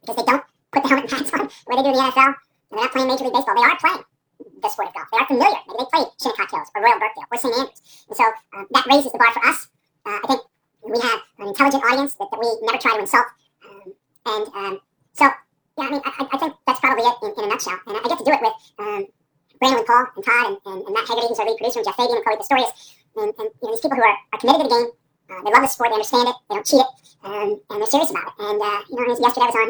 because they don't put the helmet and pads on the way they do in the NFL. And they're not playing Major League Baseball. They are playing the sport of golf. They are familiar. Maybe they played Shinnecock Hills or Royal Birkdale or St. Andrews. And so that raises the bar for us. I think we have an intelligent audience that we never try to insult. Yeah, I mean, I think that's probably it in a nutshell. And I get to do it with Brandon and Paul and Todd and Matt Haggerty, who's our lead producer, and Jeff Fabian and Chloe Pistorius. And these people who are committed to the game. They love the sport. They understand it. They don't cheat it. And they're serious about it. And yesterday I was on